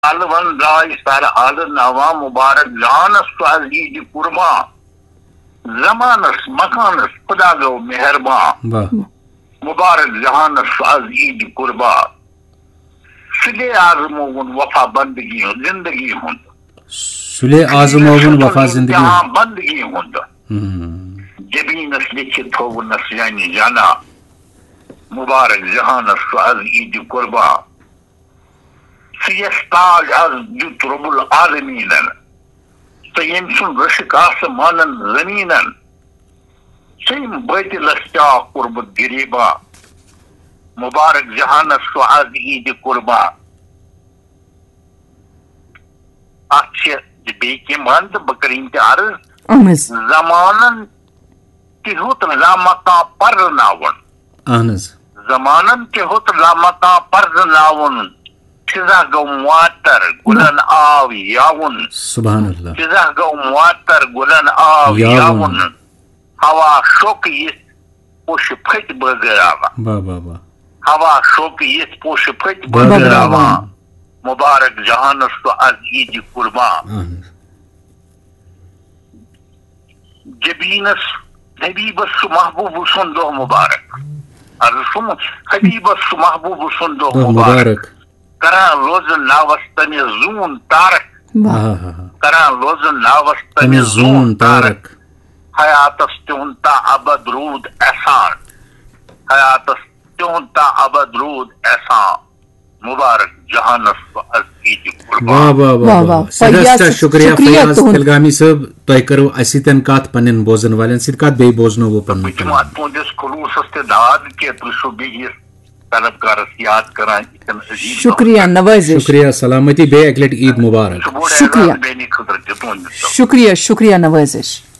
Alvan Raj Sar Al Nava Mubarak Janas Swazid Kurma Zamanas Makanas Kudago Meherba Mubarak Jahanas Swazid Kurba Sule Azmovun Wafa Bandagi Zindagi Hund Sule Azmovun Wafa Zindagi Bandagi Hund Jabinas Lichit Hovunas Yani Jana Mubarak Jahanas Swazid Kurba سیستاج از جت رب العالمینن same سن رشک آسمانن زمینن same بیت لسجا قربت گریبا مبارک جہان سعاد عید قربا اچھے بیکی مند بکرین عرض زمانن کی ہوت لامقا پر ناون زمانن کی ہوت لامقا پر ناون چیزا گو مواتر گلن آو یاون سبحان اللہ چیزا گو مواتر گلن آو یاون ہوا شوکیس پوش پھٹ بگراوا ہوا شوکیس پوش پھٹ بگراوا مبارک جہان اس تو از عید قربان جبینس حبیبس محبوب سندو مبارک ارسم حبیبس محبوب سندو مبارک کران روزن ناوستن زون تارک کران روزن ناوستن زون تارک حیاتس تونتا ابد رود احسان حیاتس تونتا ابد رود احسان مبارک جہانس عزیز قربان واہ واہ سٹھا شکریہ فیاض تلگامی صاحب تۄہہِ کٔرٕو اَسہِ سۭتۍ کتھ پننٮ۪ن بوزن والٮ۪ن سۭتۍ کتھ بیٚیہِ بوزنووُ پنُن تُہنٛدِس خلوٗصس تہِ داد کہِ تُہۍ چھِو بیٚیِس طلبکارس یاد کران شکریہ نوازش شکریہ سلامتی بیٚیہِ اکہِ لٹہِ عید مبارک شکریہ شکریہ شکریہ نوازش